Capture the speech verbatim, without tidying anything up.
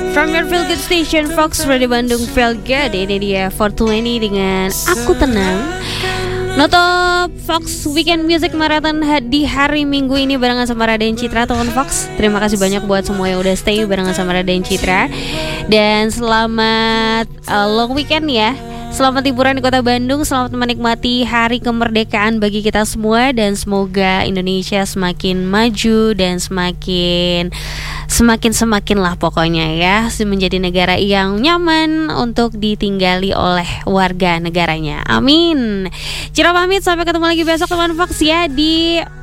From your feel good station Fox Radio Bandung Feel Good. Ini dia four twenty dengan Aku Tenang. Notop Fox Weekend Music Marathon di hari Minggu ini barengan sama Raden Citra, teman Fox. Terima kasih banyak buat semua yang udah stay barengan sama Raden Citra. Dan selamat uh, long weekend ya. Selamat liburan di kota Bandung. Selamat menikmati hari kemerdekaan bagi kita semua. Dan semoga Indonesia semakin maju dan semakin Semakin-semakin lah pokoknya ya, menjadi negara yang nyaman untuk ditinggali oleh warga negaranya. Amin. Cira pamit, sampai ketemu lagi besok teman Fox ya di